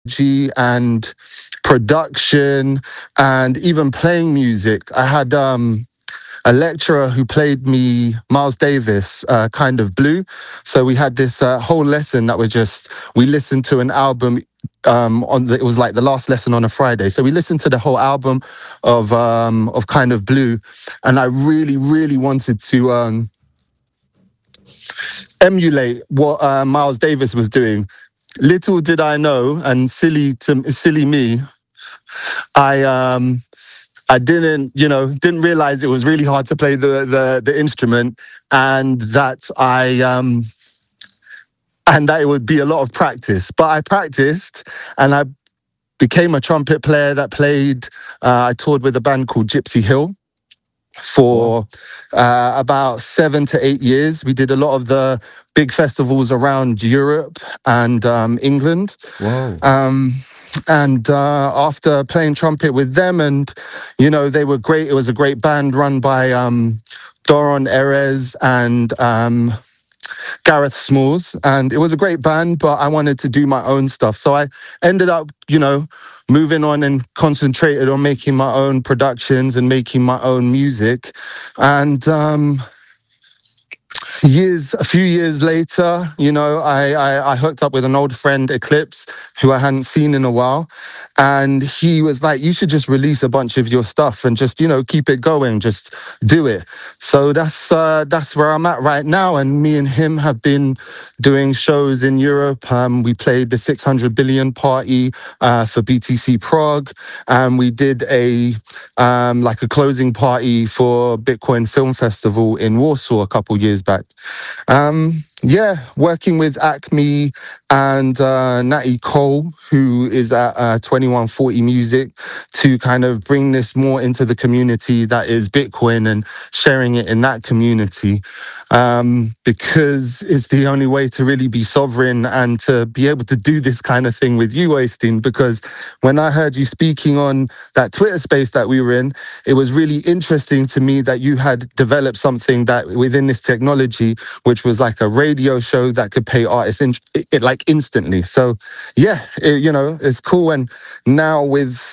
and production and even playing music. I had a lecturer who played me Miles Davis, Kind of Blue. So we had this whole lesson that was just, we listened to an album it was like the last lesson on a Friday. So we listened to the whole album of Kind of Blue. And I really, really wanted to emulate what Miles Davis was doing. Little did I know, and silly me, I didn't realize it was really hard to play the instrument, and that it would be a lot of practice. But I practiced, and I became a trumpet player that played. I toured with a band called Gypsy Hill for about 7 to 8 years. We did a lot of the big festivals around Europe and England. Wow. And after playing trumpet with them, and they were great. It was a great band run by Doron Erez and Gareth Smalls, and it was a great band. But I wanted to do my own stuff, so I ended up, moving on and concentrated on making my own productions and making my own music. And a few years later, I hooked up with an old friend, Eclipse, who I hadn't seen in a while. And he was like, you should just release a bunch of your stuff and just, keep it going, just do it. So that's where I'm at right now. And me and him have been doing shows in Europe. We played the 600 billion party for BTC Prague. And we did a closing party for Bitcoin Film Festival in Warsaw a couple years back. Working with Acme and Natty Cole, who is at 2140 Music, to kind of bring this more into the community that is Bitcoin and sharing it in that community, because it's the only way to really be sovereign and to be able to do this kind of thing with you, Oystein. Because when I heard you speaking on that Twitter space that we were in, it was really interesting to me that you had developed something that within this technology, which was like a radio show that could pay artists instantly. So it's cool. And now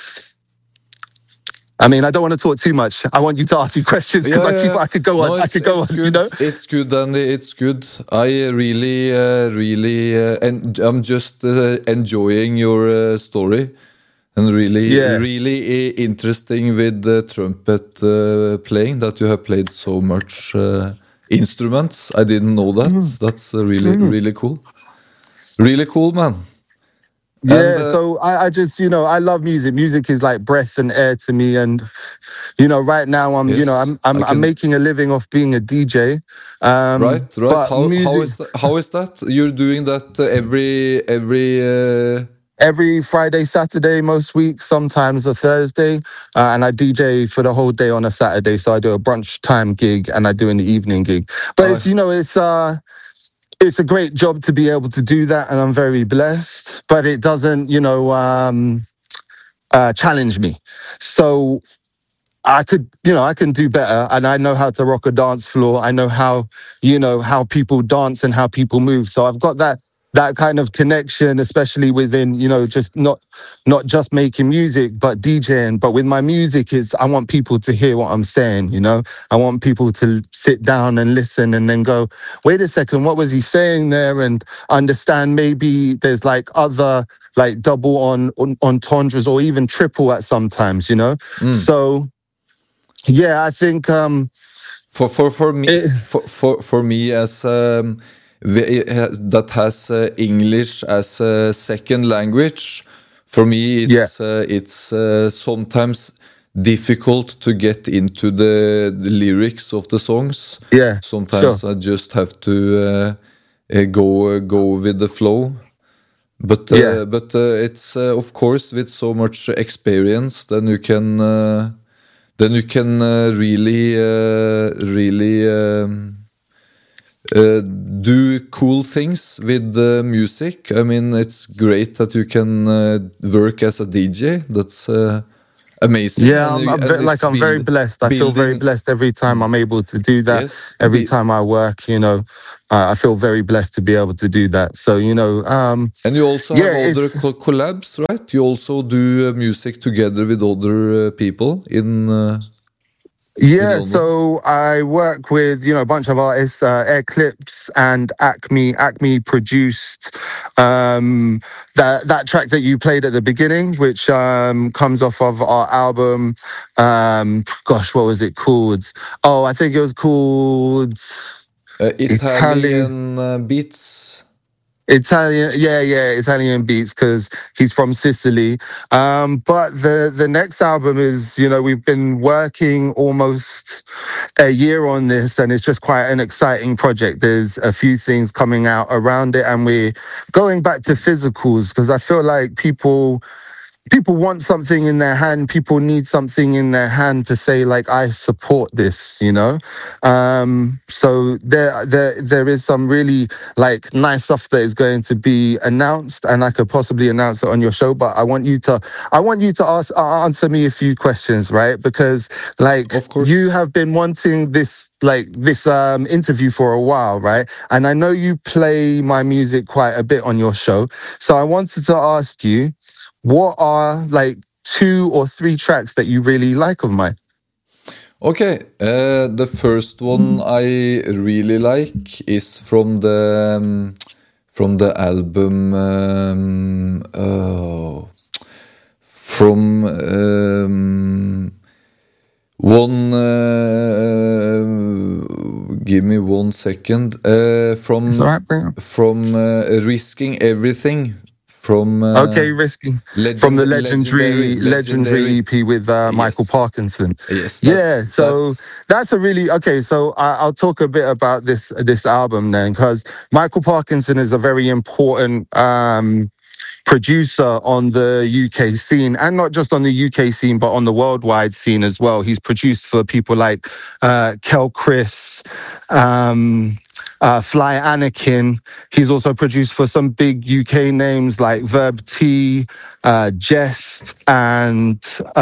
I don't want to talk too much. I want you to ask me questions because I could go on. No, I could go on. Good. It's good, Andy. It's good. I really, and I'm just enjoying your story, and really interesting with the trumpet playing, that you have played so much instruments. I didn't know that. That's really cool. Really cool, man. Yeah, so I just, I love music. Music is like breath and air to me. And, right now I'm making a living off being a DJ. Right. But How is that? You're doing that every Friday, Saturday, most weeks, sometimes a Thursday. And I DJ for the whole day on a Saturday. So I do a brunch time gig and I do an evening gig. But it's a great job to be able to do that, and I'm very blessed, but it doesn't, challenge me. So I can do better, and I know how to rock a dance floor. I know how people dance and how people move. So I've got that kind of connection, especially within, just not just making music, but DJing. But with my music, I want people to hear what I'm saying, I want people to sit down and listen and then go, wait a second, what was he saying there? And understand maybe there's like other like double entendres or even triple at sometimes, So yeah, I think for me as that has English as a second language, for me it's sometimes difficult to get into the lyrics of the songs. Sometimes I just have to go with the flow. But it's of course, with so much experience, then you can really do cool things with the music. I mean, it's great that you can work as a DJ. That's amazing, Yeah, and like it's I'm very blessed. I feel very building. blessed every time I'm able to do that. Yes, Every time I work, I feel very blessed to be able to do that. So, and you also yeah, have other it's collabs, right? You also do music together with other people in yeah. London. So I work with a bunch of artists, Eclipse and Acme. Acme produced that track that you played at the beginning, which comes off of our album. Gosh, what was it called? Oh, I think it was called. Italian, Italian beats. Italian, yeah, Italian beats because he's from Sicily. But the next album is, we've been working almost a year on this, and it's just quite an exciting project. There's a few things coming out around it, and we're going back to physicals because I feel like people want something in their hand. People need something in their hand to say, like, I support this. So there is some really like nice stuff that is going to be announced, and I could possibly announce it on your show. But I want you to answer me a few questions, right? Because like Of you course. have been wanting this interview for a while, right? And I know you play my music quite a bit on your show. So I wanted to ask you, what are like 2 or 3 tracks that you really like of mine? Okay, the first one I really like is from the album from one give me 1 second It's all right, bring it. from Risking Everything from Okay, Risky from the legendary legendary. EP with Michael Yes, Parkinson. yes, Yeah, so that's that's a really okay. So I'll talk a bit about this album then, because Michael Parkinson is a very important producer on the UK scene, and not just on the UK scene, but on the worldwide scene as well. He's produced for people like Kel Chris, Fly Anakin. He's also produced for some big UK names like Verb T, Jest, and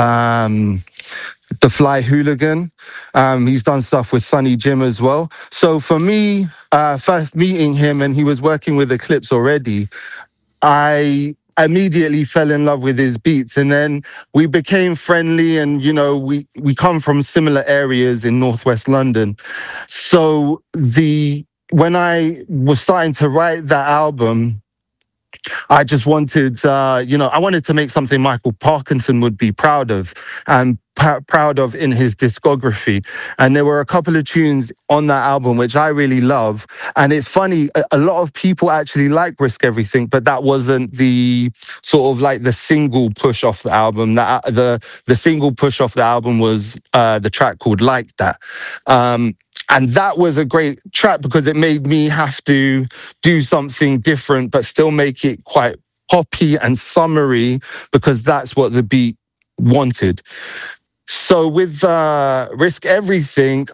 the Fly Hooligan. He's done stuff with Sonny Jim as well. So for me, first meeting him, and he was working with Eclipse already, I immediately fell in love with his beats, and then we became friendly, and we come from similar areas in northwest London. So the when I was starting to write that album, I just wanted, I wanted to make something Michael Parkinson would be proud of and proud of in his discography. And there were a couple of tunes on that album which I really love. And it's funny, a lot of people actually like Risk Everything, but that wasn't the sort of like the single push off the album. That the single push off the album was the track called Like That. And that was a great track because it made me have to do something different, but still make it quite poppy and summery because that's what the beat wanted. So with Risk Everything,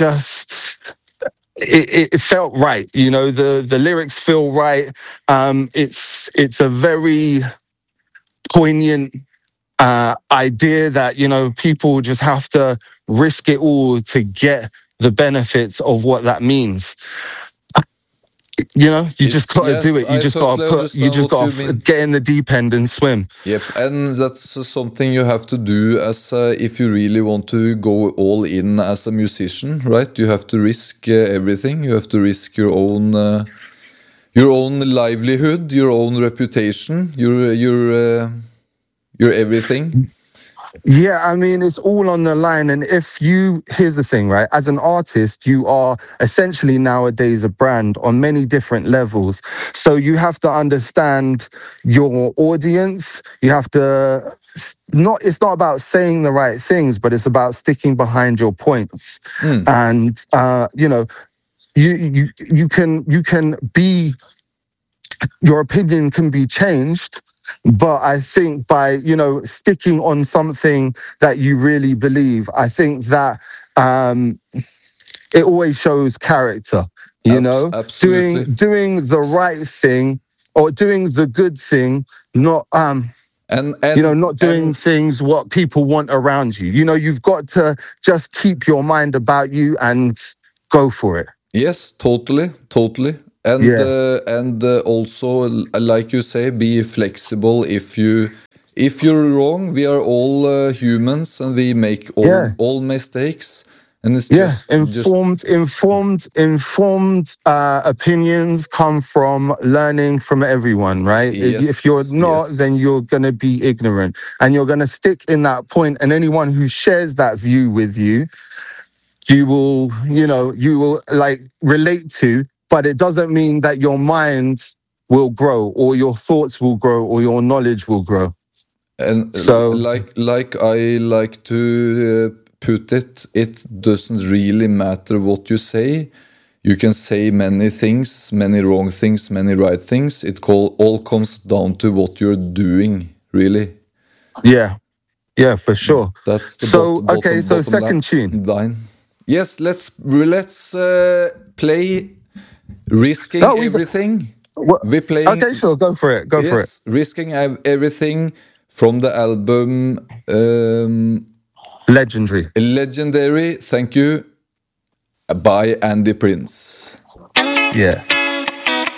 it felt right. The lyrics feel right. It's a very poignant idea that people just have to risk it all to get the benefits of what that means. You just got to do yes, it. You I just got totally to you understand just what got you to mean. get in the deep end and swim. Yep, and that's something you have to do as if you really want to go all in as a musician, right? You have to risk everything. You have to risk your own livelihood, your own reputation, your everything. Yeah, I mean, it's all on the line. And here's the thing, right? As an artist, you are essentially nowadays a brand on many different levels. So you have to understand your audience. You have to it's not about saying the right things, but it's about sticking behind your points. And you can be, your opinion can be changed, but I think by sticking on something that you really believe, I think that it always shows character. Absolutely. Doing the right thing or doing the good thing, not and not doing things what people want around you. You've got to just keep your mind about you and go for it. Yes, totally. And also, like you say, be flexible. If you're wrong, we are all humans, and we make all mistakes. And it's informed opinions come from learning from everyone, right? If you're not, then you're going to be ignorant, and you're going to stick in that point. And anyone who shares that view with you, you will like relate to, but it doesn't mean that your mind will grow, or your thoughts will grow, or your knowledge will grow. And so, like I like to put it, it doesn't really matter what you say. You can say many things, many wrong things, many right things. It all comes down to what you're doing, really. Yeah, for sure. That's the bottom second tune. Line. Yes, let's play Risking Everything. We're playing. Okay, sure, go for it. Go for it. Risking Everything from the album Legendary. Thank you, by Andy Prince. Yeah.